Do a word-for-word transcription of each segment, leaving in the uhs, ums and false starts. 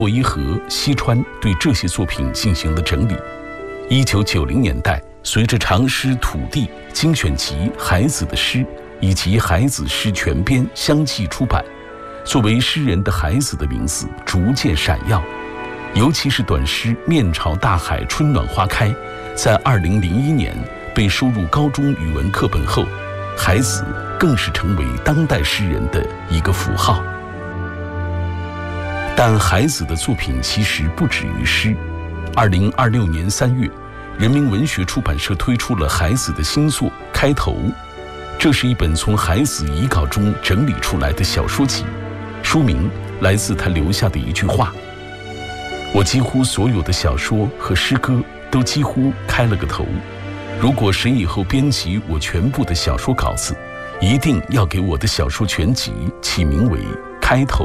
洛伊河、西川对这些作品进行了整理。一九九零年代，随着长诗土地精选集海子的诗以及海子诗全编相继出版，作为诗人的海子的名字逐渐闪耀。尤其是短诗《面朝大海春暖花开》在二零零一年被收入高中语文课本后，海子更是成为当代诗人的一个符号。但海子的作品其实不止于诗。二零二六年三月，人民文学出版社推出了海子的新作《开头》，这是一本从海子遗稿中整理出来的小说集。书名来自他留下的一句话：我几乎所有的小说和诗歌都几乎开了个头，如果谁以后编辑我全部的小说稿子，一定要给我的小说全集起名为《开头》。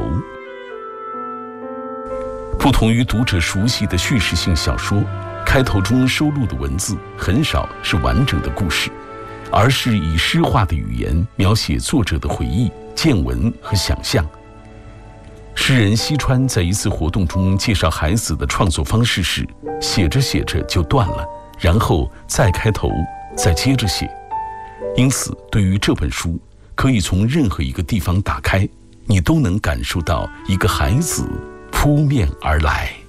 不同于读者熟悉的叙事性小说，《开头》中收录的文字很少是完整的故事，而是以诗化的语言描写作者的回忆、见闻和想象。诗人西川在一次活动中介绍海子的创作方式时，写着写着就断了，然后再开头，再接着写。因此，对于这本书，可以从任何一个地方打开，你都能感受到一个海子扑面而来。